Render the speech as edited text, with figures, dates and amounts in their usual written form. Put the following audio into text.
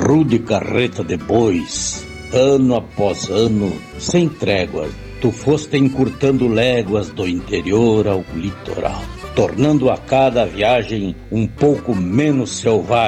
rude carreta de bois, ano após ano, sem tréguas, tu foste encurtando léguas do interior ao litoral, tornando a cada viagem um pouco menos selvagem.